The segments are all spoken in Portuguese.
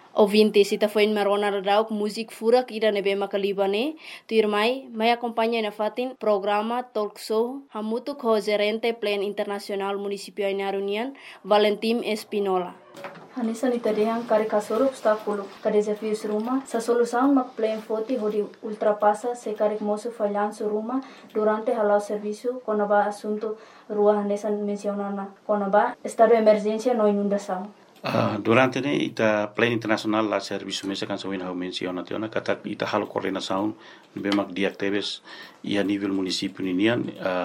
Ouvintes, ita foi marona radauk musik furak ida nebe makalibane, tu irmai, mai acompanha na fatin programa talk show hamutu ko gerente plan internasional municipio Inarunian, Valentim Espinola. Hanisa nita dehang kari kasoro obstáculo, ka desafios ruma, sa solução mak plan foti hodi ultrapassa se kari moço falhanço ruma durante halau serviço konaba assunto rua hanesa mencionana konaba estado de emergência no inundação. Durante ne ita plan internasional la serviço mesa kan sawin hau menciona tiona kata ita halo coordenação bemak dia actives ia nível município ninian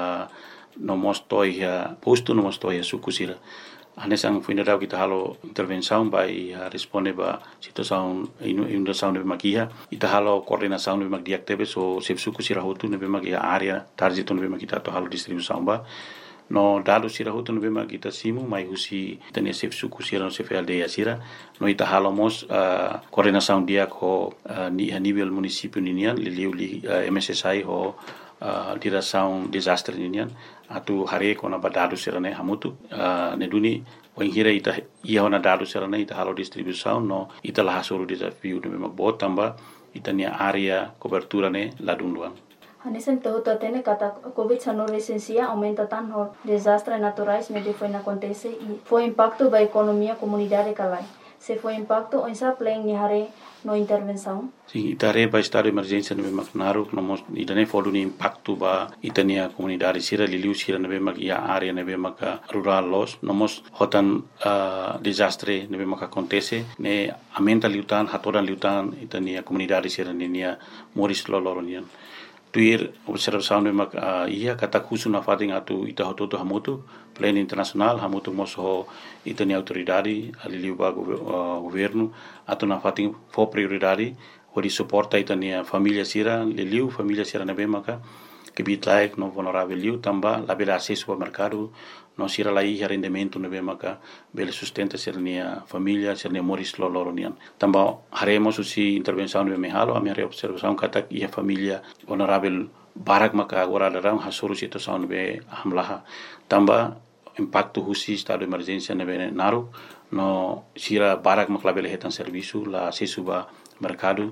no mostoi posto no mostoi sukusira anesang fuinadau kita halo intervenção vai responde ba situação inundação de bemak ita halo coordenação bemak dia actives o sep sukusira hotu ne bemak area target no bemak kita to halo distribuição ba no dado sira hutu no bema kita simu mai husi tania sef suku sira no sef aldeia sira no ita halomos coordenação dia ko ni a nível município ninian li MSSI ho direção desastre ninian atu hare ko na badado sira ne hamutu ne duni wenghira ita ia na dado sira ne ita halo distribuição no ita la hasuru desafio no bema botamba ita nia area cobertura ne ladunduan. Hanesen todo atene kata COVID-19 licencia aumenta tanto desastres naturais me foi na acontece e foi impacto da economia comunidade calai. Se foi impacto on sa plan ni hare no intervenção. Sim, itare ba estado de emergência no Macnaru, no mos idane fodu ni impacto ba itania comunidade sira liliu sira no bemak ia area no bemak rural los, no mos hotan desastre no bemak acontece ne aumenta liutan hatoran liutan itania comunidade sira nia moris loloronian. Tuir observação de mak ia kata kusu na fating atu ita hototo hamutu plan internasional hamutu moso itani autoridade ali ba governo atu na fating fo prioridade ori suporta itania família sira liliu família sira na bemaka que bitlaik no vulnerável liu tamba la bela acesso ao mercado no sira la ia rendimento no bemaka bela sustenta sira nia família sira nia moris loloronian tamba haremos usi intervenção no mehalo a minha observação kata ia família vulnerável barak maka agora dalam hasuru situação no be hamlaha tamba impacto husi estado de emergência no be naru no sira barak maka bela hetan serviço la acesso ba mercado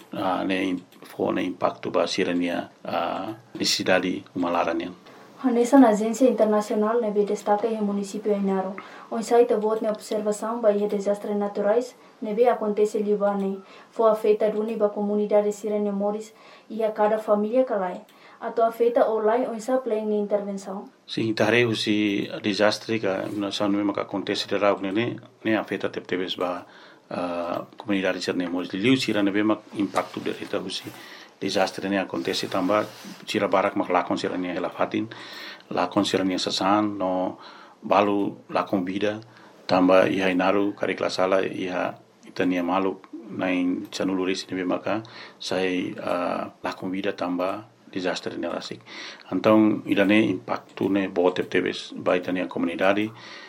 ne fone impacto ba sirania necessidade humalaranian. Hanesa na agência internacional nebe destaca em município Inaro. On site vote na observação ba desastres naturais nebe acontece libane. Foi afetada uniba comunidade sirene moris e a cada família calai. Ato afeta olai on sa plan ni intervenção. Sim, tare usi desastre ka na sanu maka acontece de rau ne afeta teptebes ba comunidade sirene moris liu sira nebe mak impacto de reta usi desastre ne acontece tamba sira barak mak lakon sira ne helafatin lakon sira ne sasan no balu lakon vida tamba ia inaru karikla sala ia itania malu nain chanuluris ne maka sai lakon vida tamba desastre ne rasik então idane impacto ne botep tebes baitania comunidade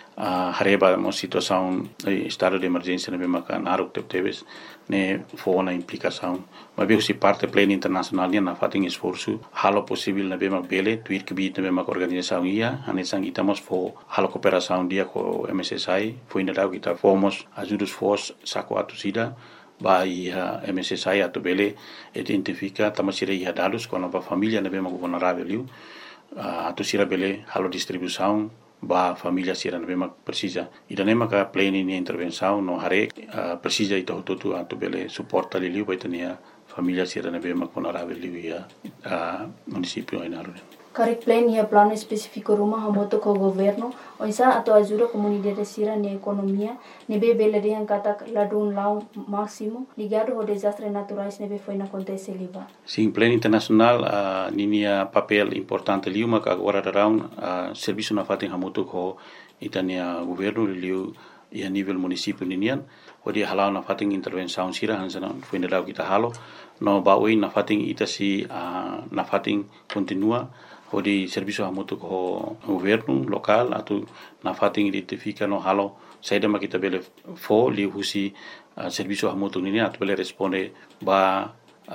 hareba mo situação estado de emergência ne maka naruk tebes ne fona implicação mas bem se parte plena internacional na fating esforço halo possível na bema bele tuir que bit na bema organização ia anesang itamos fo halo cooperação dia com MSSI foi ainda dau kita fomos ajudos fos saco atusida vai MSSI atu bele identifica tamasira ia dados com a família na bema vulnerável atusira bele halo distribuição ba família sira na bema precisa idane maka plane ni intervenção no hare precisa ito tutu atu bele suporta liliu baitania família sira na bema vulnerável ia município Inaro. Karik plan ia plano específico rumah hamoto ko governo onsa ato ajuda comunidade sira ni economia nebe bele de kata ladun lau máximo ligado ao desastres naturais nebe foi na acontece liba. Sim, plano internacional ninia papel importante liu maka agora darão serviço na fating hamoto ko itania governo liu ia nível município ninian odi halau na fating intervenção sira hansana foi na kita halo no baui na fating itasi na fating continua odi serviço hamoto ko governo local atu na fating identifica no halo saida makita bele fo li husi serviço hamoto nini atu bele responde ba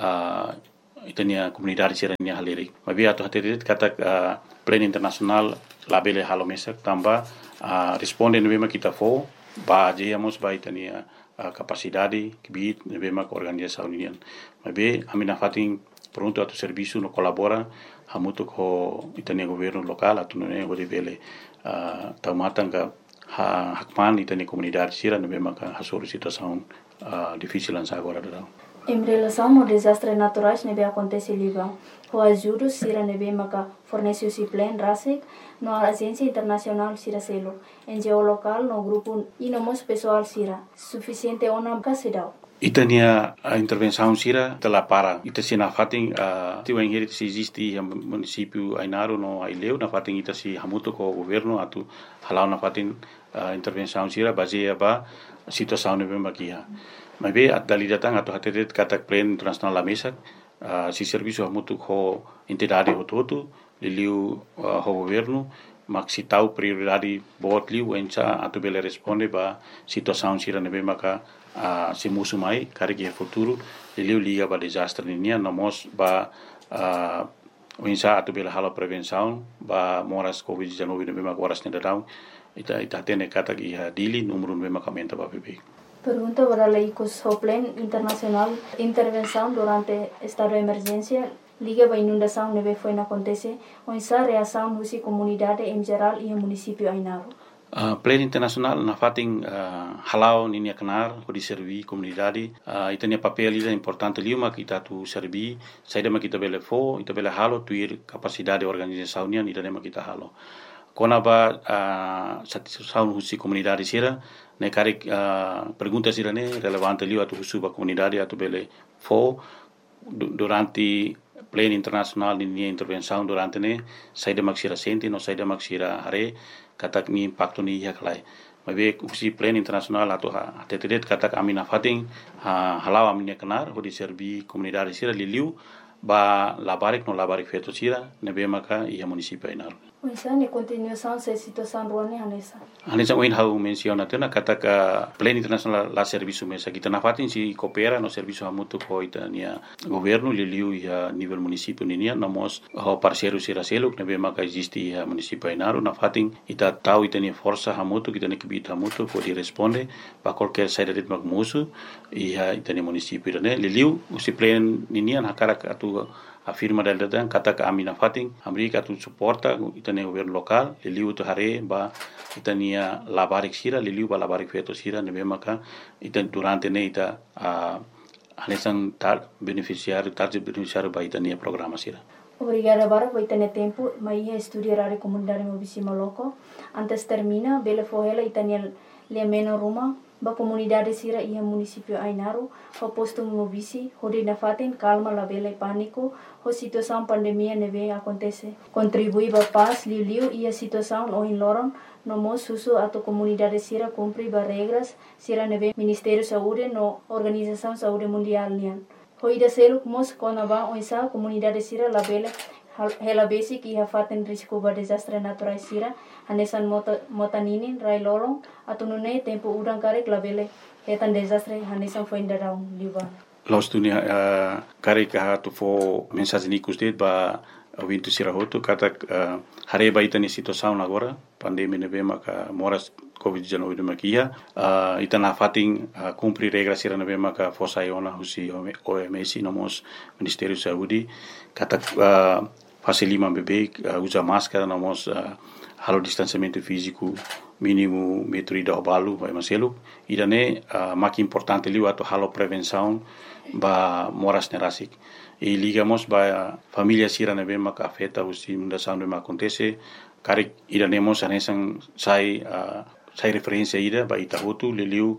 itania comunidade sirania haleri mabi atu haterit kata plan internasional labele halo mesak tamba responde no bema kita fo ba jeyamos ba itania capacidade kibit nebe ka organização união mas be amina fatin pronto atu serviço no colabora hamutu ko itania governo local atu ne go vele taumatanga hakman itania comunidade sira nebe ka hasoro situação difícil lança agora da. Em relação ao desastres naturais nebe acontece liba, o ajuda sira nebe maka fornece o plan rasik no agência internacional sira selo, NGO local no grupo e no mos pessoal sira, suficiente ona kasidau. Itania a intervenção sira tela para ita sina fating ti wen heri se existe município Ainaro no Aileu na fating ita si hamuto ko governo atu halau na fating intervenção sira baseia ba situação nebe makia. Mas be at dali datang atau hatetet katak plan internasional la mesa si serviço hamutu ko entidade hototo liliu ho governo mak si tau prioridade bot liu encha atu bele responde ba situação sira nebe maka si musu mai kari ke futuro liliu liga ba desastre ninia nomos ba encha atu bele hala prevenção ba moras covid-19 nebe maka horas nedadau ita tene katak iha dili número nebe maka menta ba bebe. Pergunta para o Plan Internacional Intervenção durante estado de emergência liga a inundação neve foi na acontece onde a reação da comunidade em geral e o município Ainaro. Plan Internacional na fating halau ninia kenar ko diservi comunidade itania papel ida importante liuma kita tu servi saida ma kita bele fo ita bele halo tuir capacidade organização nia ida ma kita halo kona ba satisfação husi comunidade sira ne kari pergunta sira ne relevante liu atu husu ba comunidade atu bele fo durante Plan Internacional ni intervenção durante ne saida maksira senti no saida maksira hare katak ni impacto ni yaklai mabe usi Plan Internacional atu ha tetet katak amina fating halau amina kenar ho di servi comunidade sira liliu ba labarik no labarik feto sira nebe maka ia município Ainaro. Oisa ne continuação se situação ruane hanesa. Hanesa oin hau menciona tena kataka Plan Internacional la serviço mesa kita na fatin si coopera no serviço hamutu ko itania governo liliu ia nível município ninia nomos ho parceiro sira seluk nebe maka existe ia município Ainaro na fatin ita tau itania força hamutu kita ne kibit hamutu ko di responde ba qualquer saída de musu ia itania município ne liliu usi plan ninia na karak atu afirma del datang kata ka amina fating Amerika tu suporta itania governo local liliu tu hare ba itania labarik sira liliu ba labarik feto sira nebe maka itan durante ne ita hanesan tar beneficiário ba itania programa sira. Obrigada para por ter tempo, mas ia estudar a comunidade mobisima loco. Antes termina, bele fohela itania le meno ruma ba comunidade sira ia município Ainaro, ho posto mobisi, hode na faten calma la bele pânico, ho situação pandemia neve acontece. Contribui ba paz liu ia situação o in loron, no mo susu ato comunidade sira cumpri ba regras sira neve Ministério Saúde no Organização Saúde Mundial nian. Ho ida seluk mos kona ba oisa comunidade sira la bele hela basic ia faten risco ba desastre natural sira hanesan motaninin rai lolong atau nune tempo udang karek labele hetan desastre hanesan foi indarau liba Los dunia karek ha tu fo mensagem nikus det ba wintu sira hotu katak hare ba itani situação agora pandemia nebe maka moras covid-19 de makia itana fating cumprir regras sira nebe maka fosa iona husi OMS nomos Ministério Saúde katak facilima bebê usa máscara nomos halo distanciamento físico mínimo metro e balu vai maselu idane mak importante liu ato halo prevenção ba moras nerasik e ligamos ba família sira nebe maka afeta usi inundação de acontece karik idanemos anesan sai referência ida ba itahutu liliu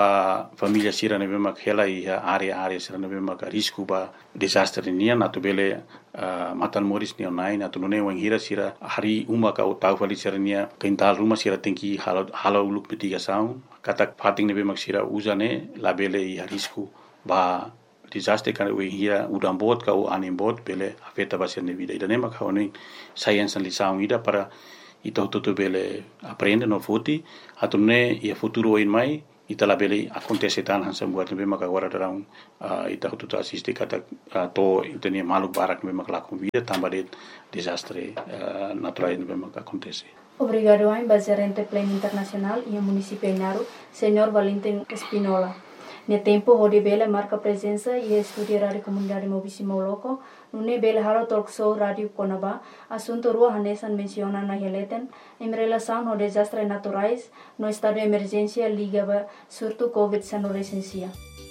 ba família sira nebe mak hela ia area sira nebe mak risco ba desastre nia natu bele matan moris ni online atu none wang hira sira hari uma ka tau fali sira nia kental rumah sira tengki halo uluk mitigação katak fating nebe mak sira usane la bele ia risco ba desastre kan we hira udam bot ka o anim bot bele afeta ba sira vida ida nema ka oni science lição ida para ito bele aprende no futi atu ne ia futuro in mai ita la bele acontece tan hansa buat nebe maka agora darang ita tu assiste kata to intenia maluk barak nebe maka lakum vida tambah de desastre natural nebe maka acontece Obrigado ao gerente Pleno Internacional e ao município Inaru, Senhor Valentim Espinola. No tempo, onde Bela marca presença e estuda a rádio comunidade Mobissimo Loco, no Bela Haro Talk Show Rádio Conaba, assunto rua Hanesan menciona na releten, em relação ao desastres naturais, no estado de emergência ligado surto Covid-19 licencia.